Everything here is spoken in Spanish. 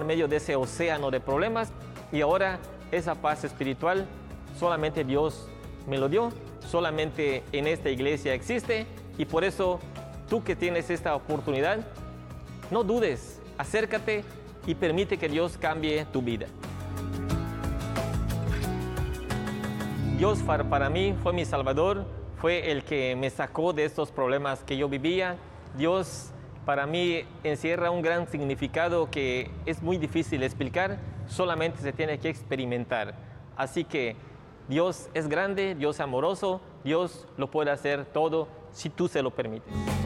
medio de ese océano de problemas y ahora esa paz espiritual solamente Dios me lo dio, solamente en esta iglesia existe y por eso tú que tienes esta oportunidad, no dudes, acércate y permite que Dios cambie tu vida. Dios para mí fue mi Salvador, fue el que me sacó de estos problemas que yo vivía. Dios para mí encierra un gran significado que es muy difícil explicar, solamente se tiene que experimentar. Así que Dios es grande, Dios es amoroso, Dios lo puede hacer todo si tú se lo permites.